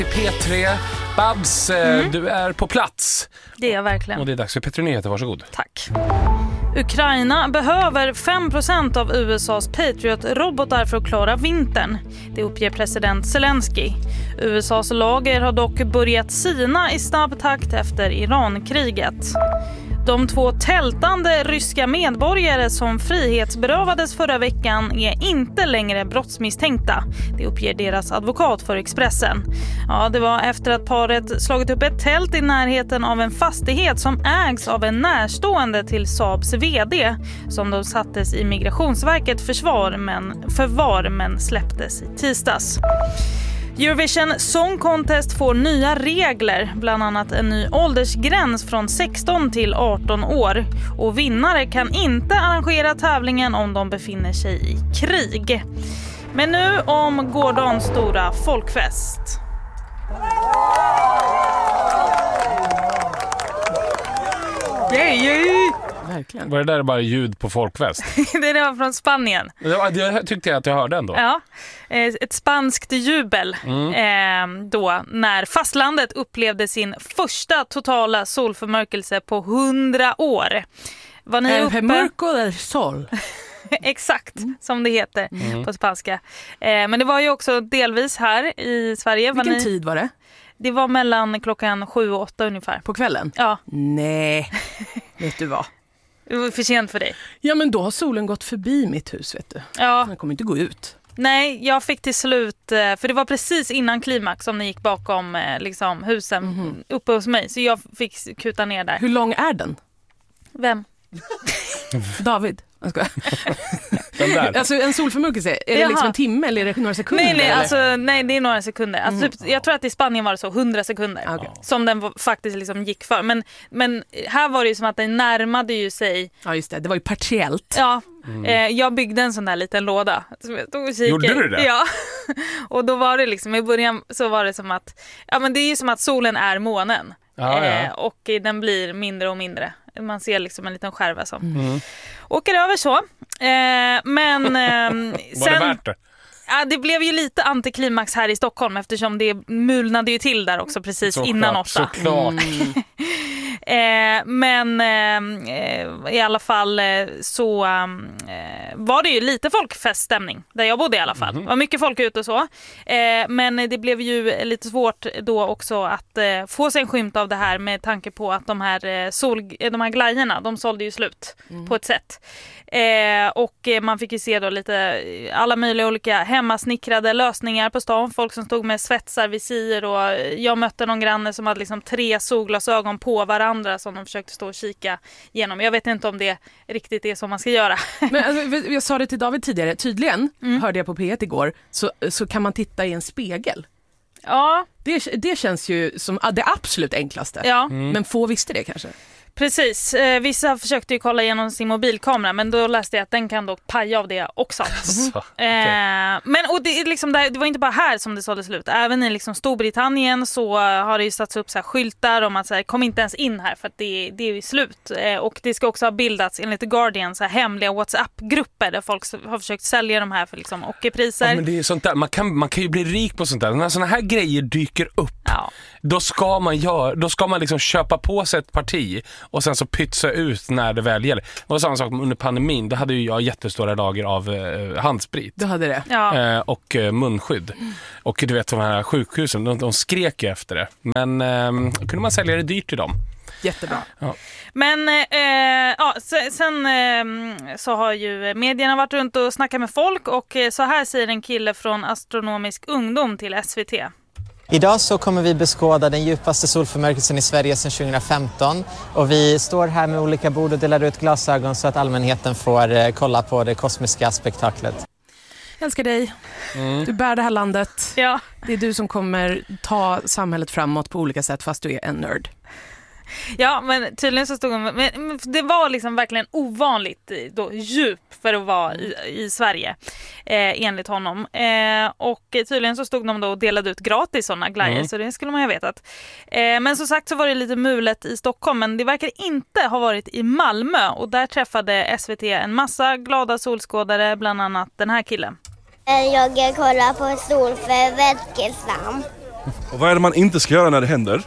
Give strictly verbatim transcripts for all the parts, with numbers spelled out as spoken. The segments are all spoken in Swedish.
P tre, Babs, mm. du är på plats. Det är jag verkligen. Och det är dags för P tre Nyheter, varsågod. Tack. Ukraina behöver fem procent av U S A:s Patriot-robotar för att klara vintern. Det uppger president Zelensky. U S A:s lager har dock börjat sina i snabb takt efter Iran-kriget. De två tältande ryska medborgare som frihetsberövades förra veckan är inte längre brottsmisstänkta. Det uppger deras advokat för Expressen. Ja, det var efter att paret slagit upp ett tält i närheten av en fastighet som ägs av en närstående till Saabs vd som de sattes i Migrationsverket försvar men, förvar men släpptes i tisdags. Eurovision Song Contest får nya regler, bland annat en ny åldersgräns från sexton till arton år. Och vinnare kan inte arrangera tävlingen om de befinner sig i krig. Men nu om gårdagens stora folkfest. Yay, yay. Verkligen. Var det där bara ljud på folkfest? Det var från Spanien. Det tyckte jag att jag hörde ändå. Ja, ett spanskt jubel mm. eh, då när fastlandet upplevde sin första totala solförmörkelse på hundra år. Var ni uppe? Mörko eller sol? Exakt, mm. som det heter mm. på spanska. Eh, men det var ju också delvis här i Sverige. Vilken var ni... tid var det? Det var mellan klockan sju och åtta ungefär. På kvällen? Ja. Nej, vet du vad? Det var för sent för dig. Ja, men då har solen gått förbi mitt hus, vet du. Ja. Den kommer inte gå ut. Nej, jag fick till slut, för det var precis innan klimax som ni gick bakom liksom, husen mm-hmm. uppe hos mig. Så jag fick kuta ner där. Hur lång är den? Vem? David. Jag skojar. Den där. Alltså en solförmörkelse, är det liksom en timme eller är det några sekunder? Nej, nej, eller? alltså, nej det är några sekunder. Alltså, Mm. typ, jag tror att i Spanien var det så hundra sekunder Okay. som den var, faktiskt liksom gick för. Men, men här var det ju som att den närmade ju sig. Ja just det, det var ju partiellt. Ja, mm. eh, jag byggde en sån där liten låda. Som jag tog och kikade. Gjorde du det? Ja, och då var det liksom, i början så var det som att, ja men det är ju som att solen är månen. Ja, ja. Eh, och den blir mindre och mindre. Man ser liksom en liten skärva som mm. åker över så. Eh, men eh, var sen, det värt det? Ja, det blev ju lite antiklimax här i Stockholm eftersom det mulnade ju till där också precis så innan klart, åtta. Såklart. Mm. eh, men eh, i alla fall så eh, var det ju lite folkfeststämning där jag bodde i alla fall. Mm. Det var mycket folk ute och så. Eh, men det blev ju lite svårt då också att eh, få sig en skymt av det här med tanke på att de här, eh, sol, de här glajerna, de sålde ju slut mm. på ett sätt. Eh, och man fick ju se då lite alla möjliga olika hemmasnickrade lösningar på stan. Folk som stod med svetsar, visir och jag mötte någon granne som hade liksom tre solglasögon på varandra som de försökte stå och kika genom. Jag vet inte om det riktigt är som man ska göra. Men alltså, jag sa det till David tidigare, tydligen mm. hörde jag på P ett igår så, så kan man titta i en spegel. Ja. Det, det känns ju som det absolut enklaste. Ja. Mm. Men få visste det kanske. Precis, eh, vissa försökte ju kolla igenom sin mobilkamera men då läste jag att den kan dock paja av det också. Alltså, okay. eh, men och det, liksom, det var inte bara här som det sålde slut. Även i liksom Storbritannien så har det ju satts upp så här skyltar om att så här, kom inte ens in här för att det, det är ju slut. Eh, och det ska också ha bildats enligt The Guardian så här, hemliga WhatsApp-grupper där folk har försökt sälja de här för liksom, ockerpriser. Ja, men det är sånt där. Man, kan, man kan ju bli rik på sånt där. När såna här grejer dyker upp ja. då ska man göra, då ska man liksom köpa på sig ett parti och sen så pytsa ut när det väl gäller. Det var samma sak under pandemin. Då hade ju jag jättestora lager av eh, handsprit. Du hade det. Ja. Eh, och eh, munskydd. Och du vet de här sjukhusen, de, de skrek ju efter det. Men eh, kunde man sälja det dyrt till dem. Jättebra. Ja. Men eh, ja, sen, sen eh, så har ju medierna varit runt och snackat med folk och eh, så här säger en kille från Astronomisk ungdom till S V T. Idag så kommer vi beskåda den djupaste solförmörkelsen i Sverige sedan tjugohundrafemton och vi står här med olika bord och delar ut glasögon så att allmänheten får eh, kolla på det kosmiska spektaklet. Jag älskar dig. Mm. Du bär det här landet. Ja. Det är du som kommer ta samhället framåt på olika sätt fast du är en nörd. Ja, men tydligen så stod hon, men det var liksom verkligen ovanligt då, djup för att vara i, i Sverige eh, enligt honom. Eh, och tydligen så stod de då och delade ut gratis sådana glajer mm. så det skulle man ju ha vetat. Eh, men som sagt så var det lite mulet i Stockholm men det verkar inte ha varit i Malmö och där träffade S V T en massa glada solskådare, bland annat den här killen. Jag kollar på solförmörkelsen. Och vad är det man inte ska göra när det händer?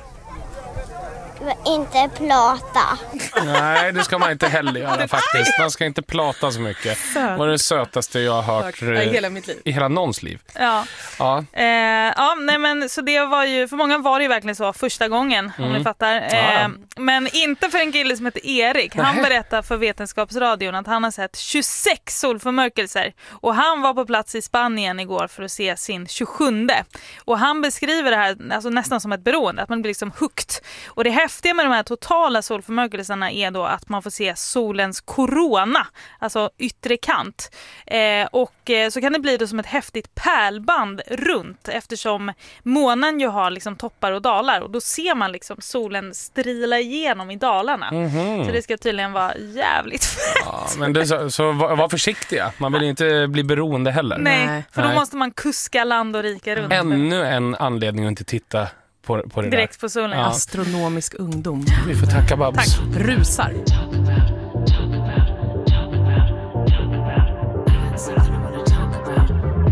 Inte plata. Nej, det ska man inte heller göra faktiskt. Man ska inte plata så mycket. Det var det sötaste jag har hört I hela mitt liv. I hela någons liv. Ja. Ja. Eh, ja, nej men så det var ju, för många var det ju verkligen så första gången, om Mm. ni fattar. Eh, Ja. Men inte för en kille som heter Erik. Han Nej. berättar för Vetenskapsradion att han har sett tjugosex solförmörkelser. Och han var på plats i Spanien igår för att se sin tjugosjunde. Och han beskriver det här alltså nästan som ett beroende, att man blir liksom hooked. Och det häftiga med de här totala solförmörkelserna är då att man får se solens korona, alltså yttre kant. Eh, och eh, så kan det bli då som ett häftigt pärlband runt, eftersom månen ju har liksom toppar och dalar, och då ser man liksom solen strila igenom i dalarna. Mhm. Så det ska tydligen vara jävligt fett. Ja, men det, så, så var, var försiktiga. Man vill inte bli beroende heller. Nej, Nej. för då Nej. måste man kuska land och rika runt. Ännu en anledning att inte titta på, på det Direkt på solen. Ja. Astronomisk ungdom. där. Vi får tacka Babs. Rusar.